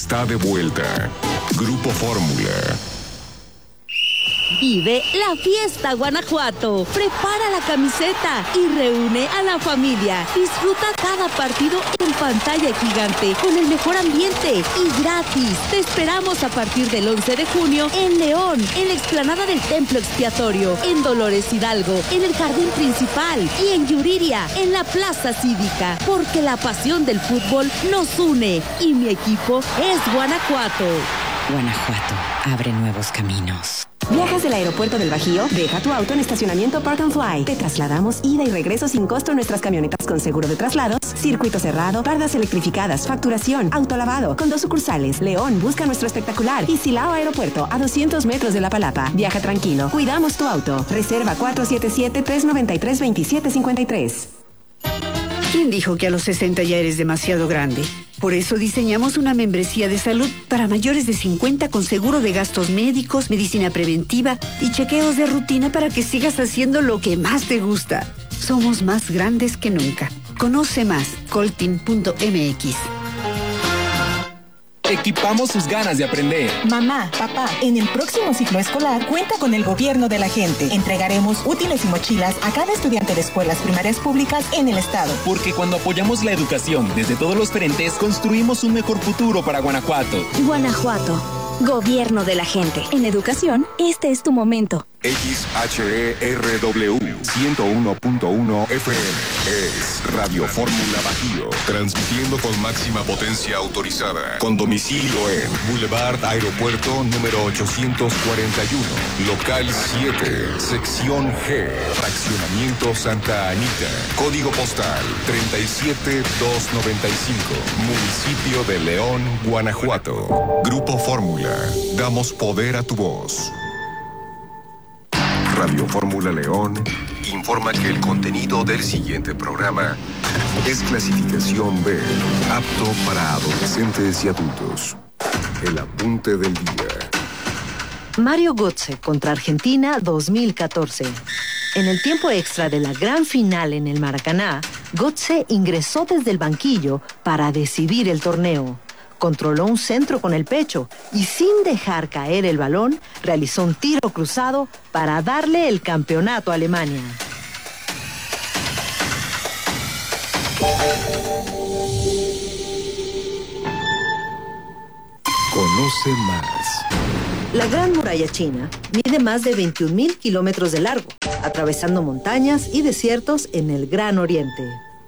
está de vuelta. Grupo Fórmula. Vive la fiesta Guanajuato. Prepara la camiseta y reúne a la familia. Disfruta cada partido en pantalla gigante con el mejor ambiente y gratis. Te esperamos a partir del 11 de junio en León, en la explanada del Templo Expiatorio, en Dolores Hidalgo, en el Jardín Principal y en Yuriria, en la Plaza Cívica. Porque la pasión del fútbol nos une y mi equipo es Guanajuato. Guanajuato abre nuevos caminos. ¿Viajas del aeropuerto del Bajío? Deja tu auto en estacionamiento Park and Fly. Te trasladamos ida y regreso sin costo en nuestras camionetas con seguro de traslados, circuito cerrado, bardas electrificadas, facturación, autolavado, con 2 sucursales. León, busca nuestro espectacular. Y Silao Aeropuerto, a 200 metros de La Palapa. Viaja tranquilo. Cuidamos tu auto. Reserva 477-393-2753. ¿Quién dijo que a los 60 ya eres demasiado grande? Por eso diseñamos una membresía de salud para mayores de 50 con seguro de gastos médicos, medicina preventiva y chequeos de rutina para que sigas haciendo lo que más te gusta. Somos más grandes que nunca. Conoce más, coltin.mx. Equipamos sus ganas de aprender. Mamá, papá, en el próximo ciclo escolar cuenta con el gobierno de la gente. Entregaremos útiles y mochilas a cada estudiante de escuelas primarias públicas en el estado. Porque cuando apoyamos la educación desde todos los frentes, construimos un mejor futuro para Guanajuato. Guanajuato, gobierno de la gente. En educación, este es tu momento. XHERW 101.1 FM es Radio Fórmula Bajío, transmitiendo con máxima potencia autorizada, con domicilio en Boulevard Aeropuerto número 841, local 7, sección G, fraccionamiento Santa Anita, código postal 37295, municipio de León, Guanajuato. Grupo Fórmula, damos poder a tu voz. Radio Fórmula León informa que el contenido del siguiente programa es clasificación B, apto para adolescentes y adultos. El apunte del día. Mario Götze contra Argentina 2014. En el tiempo extra de la gran final en el Maracaná, Götze ingresó desde el banquillo para decidir el torneo. Controló un centro con el pecho y sin dejar caer el balón, realizó un tiro cruzado para darle el campeonato a Alemania. Conoce más. La Gran Muralla China mide más de 21,000 kilómetros de largo, atravesando montañas y desiertos en el Gran Oriente.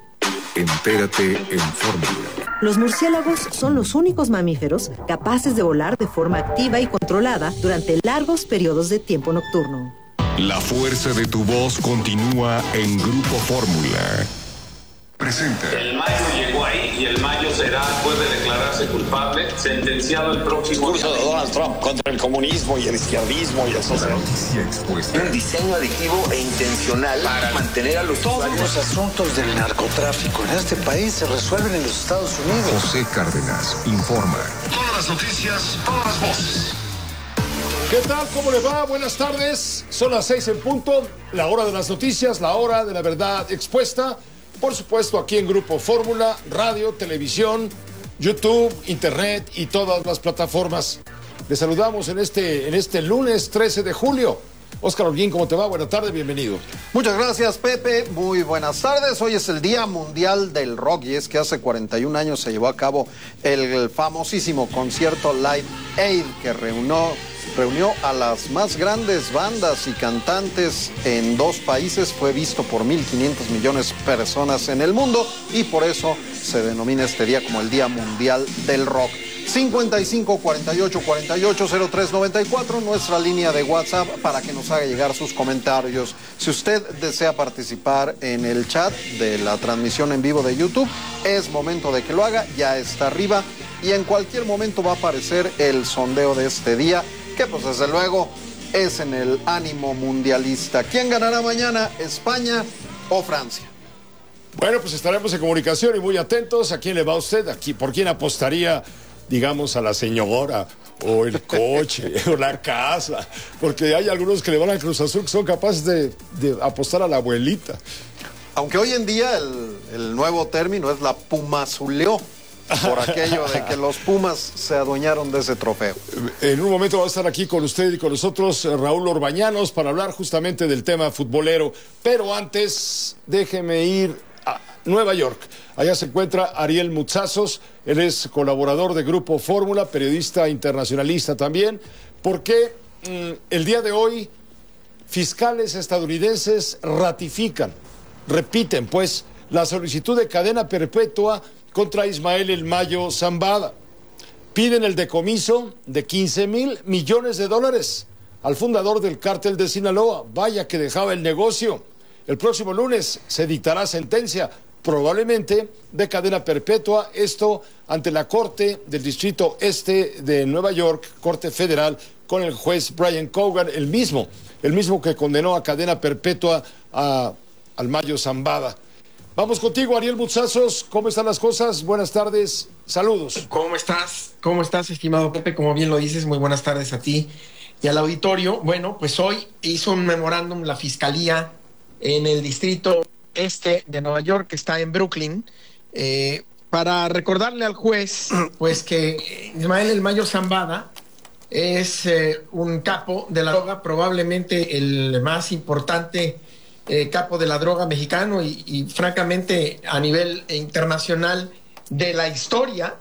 Entérate en Fórmula. Los murciélagos son los únicos mamíferos capaces de volar de forma activa y controlada durante largos periodos de tiempo nocturno. La fuerza de tu voz continúa en Grupo Fórmula. Presenta. El mayo llegó ahí y el mayo será, después de declararse culpable, sentenciado el próximo... Discurso de Donald Trump contra el comunismo y el izquierdismo y el socialismo. Noticia expuesta. Un diseño aditivo e intencional para mantener a los Todos los asuntos del narcotráfico en este país se resuelven en los Estados Unidos. José Cárdenas informa. Todas las noticias, todas las voces. ¿Qué tal? ¿Cómo le va? Buenas tardes. Son las 6 en punto. La hora de las noticias, la hora de la verdad expuesta. Por supuesto, aquí en Grupo Fórmula, radio, televisión, YouTube, internet y todas las plataformas. Les saludamos en este lunes 13 de julio. Óscar Holguín, ¿cómo te va? Buenas tardes, bienvenido. Muchas gracias, Pepe. Muy buenas tardes. Hoy es el Día Mundial del Rock y es que hace 41 años se llevó a cabo el famosísimo concierto Live Aid que reunió a las más grandes bandas y cantantes en 2 países. Fue visto por 1.500 millones de personas en el mundo y por eso se denomina este día como el Día Mundial del Rock. 55 48 48 03 94, nuestra línea de WhatsApp para que nos haga llegar sus comentarios. Si usted desea participar en el chat de la transmisión en vivo de YouTube, es momento de que lo haga, ya está arriba y en cualquier momento va a aparecer el sondeo de este día, que pues desde luego es en el ánimo mundialista. ¿Quién ganará mañana, España o Francia? Bueno, pues estaremos en comunicación y muy atentos. ¿A quién le va usted? Aquí, ¿por quién apostaría? Digamos, a la señora, o el coche, o la casa, porque hay algunos que le van a Cruz Azul que son capaces de apostar a la abuelita. Aunque hoy en día el nuevo término es la pumazuleó. por aquello de que los Pumas se adueñaron de ese trofeo. En un momento va a estar aquí con usted y con nosotros Raúl Orbañanos para hablar justamente del tema futbolero. Pero antes, déjeme ir a Nueva York. Allá se encuentra Ariel Mutsazos. Él es colaborador de Grupo Fórmula, periodista internacionalista también. Porque el día de hoy fiscales estadounidenses repiten pues la solicitud de cadena perpetua contra Ismael El Mayo Zambada. Piden el decomiso de $15,000 millones al fundador del cártel de Sinaloa. Vaya que dejaba el negocio. El próximo lunes se dictará sentencia, probablemente de cadena perpetua, esto ante la Corte del Distrito Este de Nueva York, Corte Federal, con el juez Brian Cogan, el mismo que condenó a cadena perpetua al Mayo Zambada. Vamos contigo, Ariel Mutsazos. ¿Cómo están las cosas? Buenas tardes. Saludos. ¿Cómo estás? ¿Cómo estás, estimado Pepe? Como bien lo dices, muy buenas tardes a ti y al auditorio. Bueno, pues hoy hizo un memorándum la Fiscalía en el Distrito Este de Nueva York, que está en Brooklyn, para recordarle al juez pues que Ismael El Mayo Zambada es un capo de la droga, probablemente el más importante capo de la droga mexicano y francamente a nivel internacional de la historia,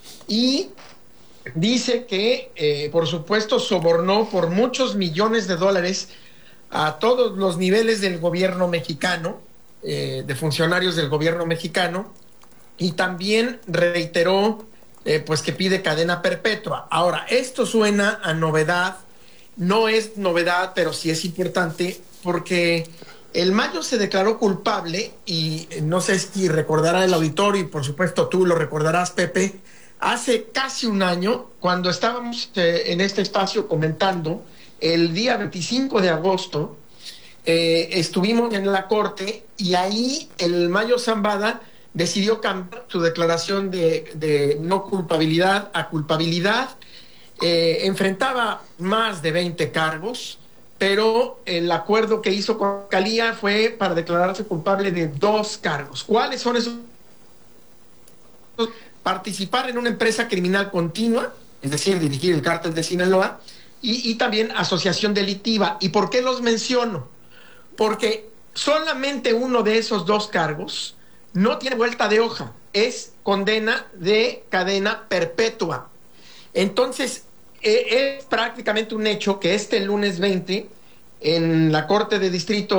y dice que por supuesto sobornó por muchos millones de dólares a todos los niveles del gobierno mexicano, de funcionarios del gobierno mexicano, y también reiteró pues que pide cadena perpetua. Ahora, esto suena a novedad, no es novedad, pero sí es importante porque El Mayo se declaró culpable y no sé si recordará el auditorio, y por supuesto tú lo recordarás, Pepe, hace casi un año, cuando estábamos en este espacio comentando, el día 25 de agosto, estuvimos en la corte y ahí El Mayo Zambada decidió cambiar su declaración de no culpabilidad a culpabilidad. Enfrentaba más de 20 cargos, pero el acuerdo que hizo con la Fiscalía fue para declararse culpable de 2 cargos. ¿Cuáles son esos? Participar en una empresa criminal continua, es decir, dirigir el cártel de Sinaloa, y también asociación delictiva. ¿Y por qué los menciono? Porque solamente uno de esos 2 cargos no tiene vuelta de hoja, es condena de cadena perpetua. Entonces, es prácticamente un hecho que este lunes 20, en la Corte de Distrito